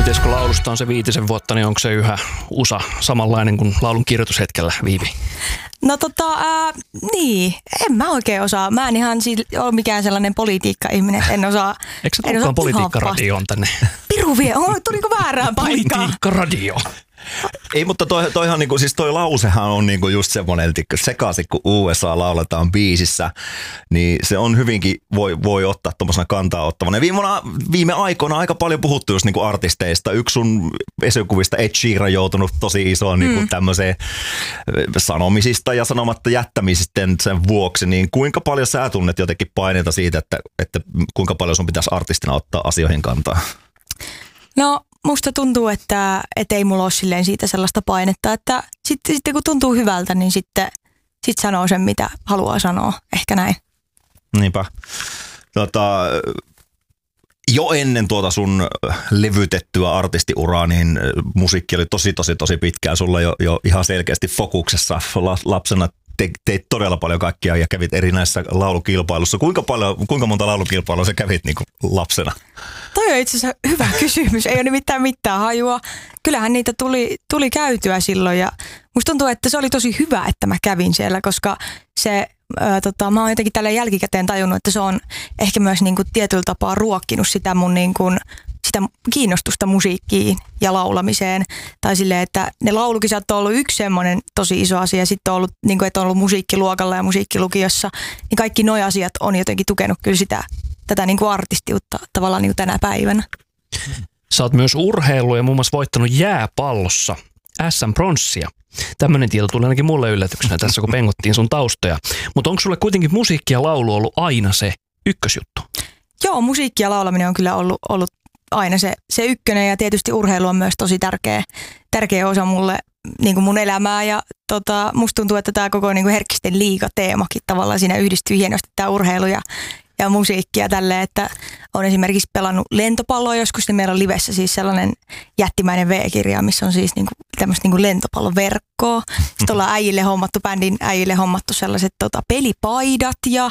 Miten kun laulusta on se 5 vuotta, niin onko se yhä USA samanlainen kuin laulun kirjoitushetkellä, Viivi? No niin, en mä oikein osaa. Mä en ihan ole mikään sellainen politiikka-ihminen, en osaa. Eikö se tulekaan politiikkaradioon tänne? Piru vie, tuliko väärään paikkaan? Politiikkaradio. Ei, mutta toihan niinku, siis toi lausehan on niinku just semmoinen, että sekaisin kun USA lauletaan biisissä, niin se on hyvinkin, voi ottaa tuommoisena kantaa ottavana. Viime aikoina aika paljon puhuttu just niinku artisteista. Yksi sun esykuvista Ed Sheeran joutunut tosi isoon niinku tämmöiseen sanomisista ja sanomatta jättämisistä sen vuoksi, niin kuinka paljon sä tunnet jotenkin paineita siitä, että kuinka paljon sun pitäisi artistina ottaa asioihin kantaa? No musta tuntuu, että ei mulla ole silleen siitä sellaista painetta, että sitten kun tuntuu hyvältä, niin sitten sanoo sen, mitä haluaa sanoa. Ehkä näin. Niinpä. Jo ennen tuota sun levytettyä artistiuraa, niin musiikki oli tosi pitkään sulla jo ihan selkeästi fokuksessa lapsena. Teit todella paljon kaikkia ja kävit erinäisissä laulukilpailussa. Kuinka monta laulukilpailua sä kävit niin kuin lapsena? Toi on itse asiassa hyvä kysymys. Ei ole nimittäin mitään hajua. Kyllähän niitä tuli käytyä silloin ja musta tuntuu, että se oli tosi hyvä, että mä kävin siellä, koska se, mä oon jotenkin tällä jälkikäteen tajunnut, että se on ehkä myös niin kuin tietyllä tapaa ruokkinut sitä mun niin kuin sitä kiinnostusta musiikkiin ja laulamiseen. Tai silleen, että ne laulukisat on ollut yksi semmoinen tosi iso asia. Sitten on ollut, niin kuin, että on ollut musiikkiluokalla ja musiikkilukiossa. Niin kaikki nuo asiat on jotenkin tukenut kyllä tätä niin kuin artistiutta tavallaan niin kuin tänä päivänä. Sä oot myös urheillut ja muun muassa voittanut jääpallossa SM-pronssia. Tämmöinen tieto tuli ainakin mulle yllätyksenä tässä, kun pengottiin sun taustoja. Mutta onko sulle kuitenkin musiikki ja laulu ollut aina se ykkösjuttu? Joo, musiikki ja laulaminen on kyllä ollut aina se ykkönen ja tietysti urheilu on myös tosi tärkeä osa mulle, niin kuin mun elämää ja musta tuntuu, että tämä koko niin kuin Herkkisten liiga-teemakin tavallaan siinä yhdistyy hienosti tämä urheilu ja musiikki ja tälleen, että on esimerkiksi pelannut lentopalloa joskus, niin meillä on livessä siis sellainen jättimäinen V-kirja, missä on siis niinku tämmöistä niinku lentopalloverkkoa. Sitten ollaan bändin äijille hommattu sellaiset pelipaidat ja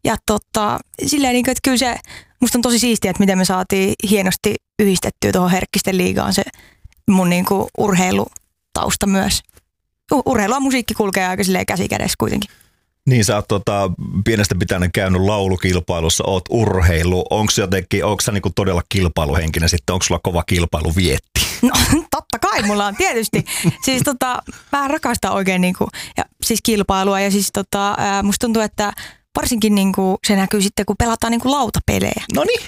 silleen niinku, että kyllä se musta on tosi siistiä, että miten me saatiin hienosti yhdistettyä tuohon Herkkisten liigaan se mun niinku urheilutausta myös. Urheilu ja musiikki kulkee aika silleen käsi kädessä kuitenkin. Niin sä oot pienestä pitäen käynyt laulukilpailussa, oot urheilu. Onko sä niinku todella kilpailuhenkinen sitten? Onko sulla kova kilpailu vietti? No totta kai mulla on tietysti. Siis mä rakastan oikein niinku, ja siis kilpailua ja siis musta tuntuu, että varsinkin niinku se näkyy sitten kun pelataan niinku lautapelejä. No niin,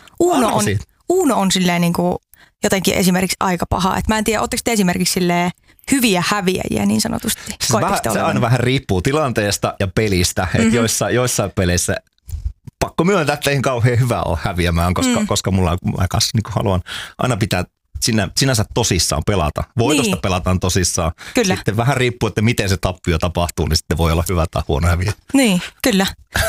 Uno on silleen niinku jotenkin esimerkiksi aika paha. Et mä en tiedä, ootteko te esimerkiksi silleen hyviä häviäjiä niin sanotusti? Se aina vähän riippuu tilanteesta ja pelistä. Että joissain peleissä pakko myöntää, että ei kauhean hyvä ole häviämään, koska mä niin haluan aina pitää sinänsä tosissaan pelata. Voitosta pelataan tosissaan. Kyllä. Sitten vähän riippuu, että miten se tappio tapahtuu, niin sitten voi olla hyvä tai huono häviä. Niin, kyllä.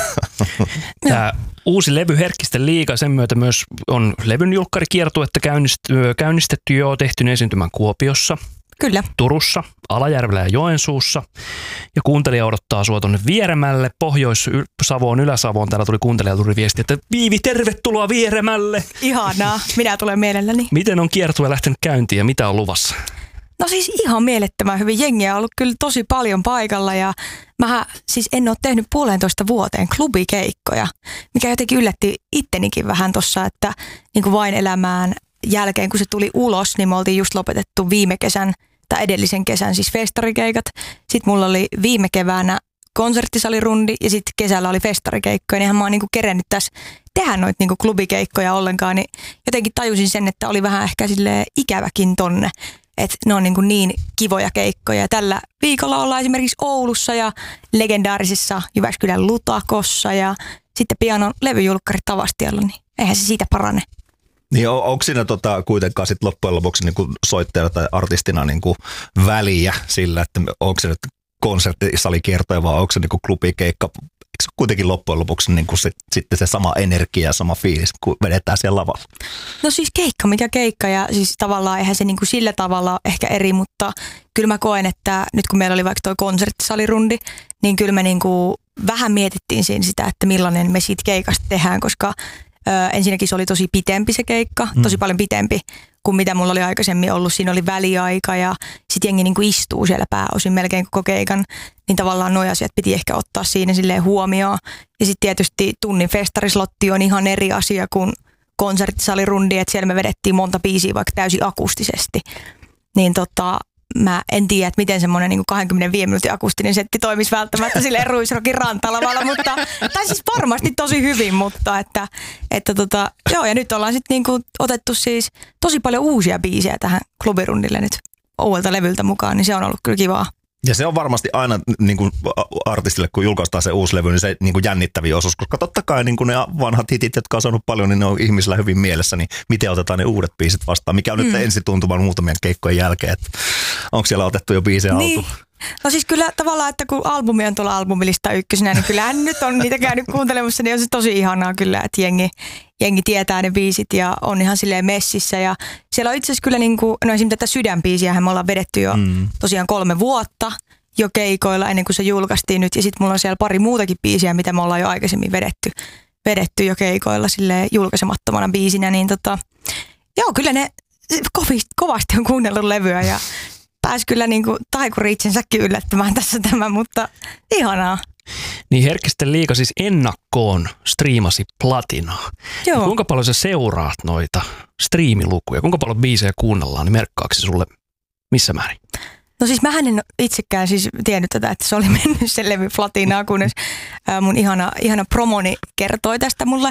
Tämä uusi levy Herkkisten liiga, sen myötä myös on levyn julkkarikiertuetta käynnistetty jo, tehty esiintymän Kuopiossa. Kyllä. Turussa, Alajärvellä ja Joensuussa. Ja kuuntelija odottaa sua tuonne Vieremälle, Pohjois-Savoon, Ylä-Savoon. Täällä tuli viesti, että Viivi, tervetuloa Vieremälle. Ihanaa, minä tulen mielelläni. Miten on kiertue lähtenyt käyntiin ja mitä on luvassa? No siis ihan mielettömän hyvin. Jengiä on ollut kyllä tosi paljon paikalla ja mä siis en ole tehnyt 1,5 vuoteen klubikeikkoja, mikä jotenkin yllätti ittenikin vähän tossa, että niin kuin Vain elämään jälkeen, kun se tuli ulos, niin me oltiin just lopetettu viime kesän tai edellisen kesän siis festarikeikat. Sitten mulla oli viime keväänä konserttisalirundi ja sitten kesällä oli festarikeikkoja. Niinhän mä oon niinku kerennyt tässä tehdä noita niinku klubikeikkoja ollenkaan. Niin jotenkin tajusin sen, että oli vähän ehkä silleen ikäväkin tonne. Että ne on niin kivoja keikkoja. Ja tällä viikolla ollaan esimerkiksi Oulussa ja legendaarisessa Jyväskylän Lutakossa ja sitten pian on levyjulkkarit Tavastialla, niin eihän se siitä parane. Niin onko siinä kuitenkaan sit loppujen lopuksi niinku soittajana tai artistina niinku väliä sillä, että onko se nyt konserttisalikiertoja vai onko se niinku klubikeikka? Eikö se kuitenkin loppujen lopuksi niinku sitten se sama energia ja sama fiilis, kun vedetään siellä lavalla? No siis keikka mikä keikka ja siis tavallaan eihän se niinku sillä tavalla ehkä eri, mutta kyllä mä koen, että nyt kun meillä oli vaikka toi konserttisalirundi, niin kyllä me niinku vähän mietittiin siinä sitä, että millainen me siitä keikasta tehdään, koska ensinnäkin se oli tosi pitempi se keikka, tosi paljon pitempi kuin mitä mulla oli aikaisemmin ollut. Siinä oli väliaika ja sitten jengi niin kuin istuu siellä pääosin melkein koko keikan. Niin tavallaan nuo asiat piti ehkä ottaa siinä silleen huomioon. Ja sitten tietysti tunnin festarislotti on ihan eri asia kuin konserttisalirundi, että siellä me vedettiin monta biisiä vaikka täysin akustisesti. Niin mä en tiedä, että miten semmoinen niin 25 minuutin akustinen setti toimisi välttämättä silleen Ruisrokin rantalavalla, tai siis varmasti tosi hyvin, mutta joo, ja nyt ollaan sitten niin otettu siis tosi paljon uusia biisejä tähän klubirundille nyt uudelta levyltä mukaan, niin se on ollut kyllä kivaa. Ja se on varmasti aina niin kuin artistille, kun julkaistaan se uusi levy, niin se niin kuin jännittäviä osuus, koska totta kai niin kuin ne vanhat hitit, jotka on saanut paljon, niin ne on ihmisillä hyvin mielessä, niin miten otetaan ne uudet biisit vastaan, mikä on nyt ensituntuma muutamien keikkojen jälkeen, että onko siellä otettu jo biisejä alkuun? No siis kyllä tavallaan, että kun albumi on tuolla albumilista ykkösenä, niin kyllähän nyt on niitä käynyt kuuntelemassa, niin on se tosi ihanaa kyllä, että jengi tietää ne biisit ja on ihan silleen messissä. Ja siellä on itse asiassa kyllä niin kuin, no esimerkiksi tätä Sydänbiisiähän me ollaan vedetty jo tosiaan 3 vuotta jo keikoilla ennen kuin se julkaistiin nyt. Ja sitten mulla on siellä pari muutakin biisiä, mitä me ollaan jo aikaisemmin vedetty jo keikoilla silleen julkaisemattomana biisinä. Niin joo, kyllä ne kovasti on kuunnellut levyä ja pääsi kyllä niin kuin taikuri itsensäkin yllättämään tässä mutta ihanaa. Niin Herkkisten liiga siis ennakkoon striimasi Platinaa. Joo. Kuinka paljon sä seuraat noita striimilukuja? Kuinka paljon biisejä kuunnellaan, niin merkkaako se sulle missä määrin? No siis mähän en itsekään siis tiennyt tätä, että se oli mennyt se levy Platinaa, kunnes mun ihana promoni kertoi tästä mulle.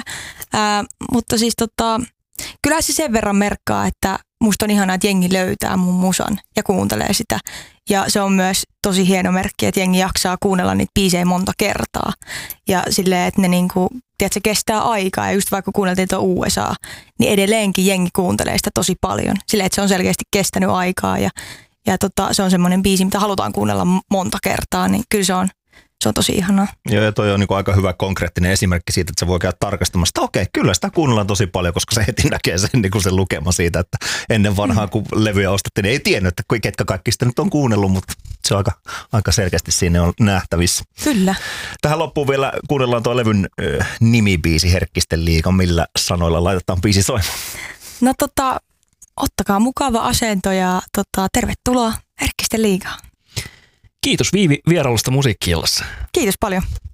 Mutta siis kyllä se sen verran merkkaa, että musta on ihanaa, että jengi löytää mun musan ja kuuntelee sitä. Ja se on myös tosi hieno merkki, että jengi jaksaa kuunnella niitä biisejä monta kertaa. Ja silleen, että ne niinku, tiedätkö, kestää aikaa. Ja just vaikka kuunneltiin tuo USA, niin edelleenkin jengi kuuntelee sitä tosi paljon. Silleen, että se on selkeästi kestänyt aikaa. Ja se on semmoinen biisi, mitä halutaan kuunnella monta kertaa. Niin kyllä se on tosi ihanaa. Joo, ja toi on niin aika hyvä konkreettinen esimerkki siitä, että se voi käydä tarkastamassa, että okei, kyllä sitä kuunnellaan tosi paljon, koska se heti näkee sen, niin kuin sen lukema siitä, että ennen vanhaa, kun levyjä ostettiin, niin ei tiennyt, että ketkä kaikki sitä nyt on kuunnellut, mutta se on aika selkeästi siinä on nähtävissä. Kyllä. Tähän loppuun vielä kuunnellaan tuo levyn nimibiisi Herkkisten liiga, millä sanoilla laitetaan biisi soimaan. No ottakaa mukava asento ja tervetuloa Herkkisten liigaan. Kiitos Viivi vierailusta Musiikki-illassa. Kiitos paljon.